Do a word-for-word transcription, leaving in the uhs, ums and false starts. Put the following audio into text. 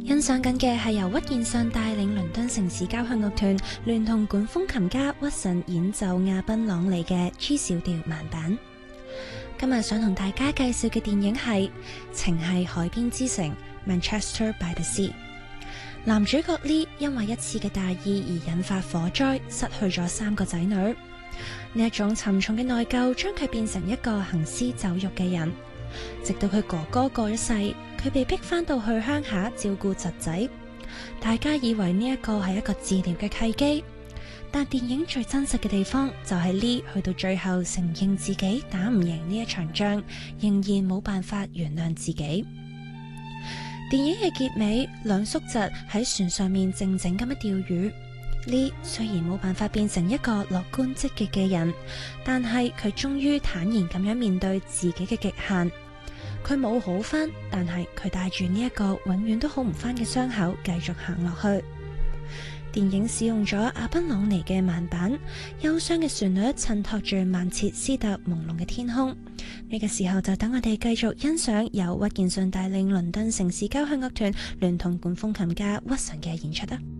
欣賞緊嘅係由屈健信帶領倫敦城市交響樂團聯同管風琴家屈臣演奏亞賓朗尼嘅 G 小調慢板。今日想同大家介紹嘅電影係《情繫海邊之城》（Manchester by the Sea）。男主角 Lee 因為一次嘅大意而引發火災，失去咗三個仔女。呢一種沉重嘅內疚將佢變成一個行屍走肉嘅人。直到佢哥哥過咗世，佢被逼返到去鄉下照顧侄仔。大家以為呢一個係一個治療嘅契機，但電影最真實嘅地方就係 Lee 去到最後承認自己打唔贏呢一場仗，仍然冇辦法原諒自己。電影嘅結尾，兩叔侄喺船上面靜靜咁樣釣魚。Lee 雖然冇辦法變成一個樂觀積極嘅人，但係佢終於坦然咁樣面對自己嘅極限。佢冇好返，但係佢帶住呢一個永遠都好唔返嘅傷口繼續行落去。電影使用咗亞賓朗尼嘅慢板，憂傷嘅旋律襯托住曼徹斯特朦朧嘅天空。呢個時候就等我哋繼續欣賞由屈健信帶領倫敦城市交響樂團聯同管風琴家屈臣嘅演出啦。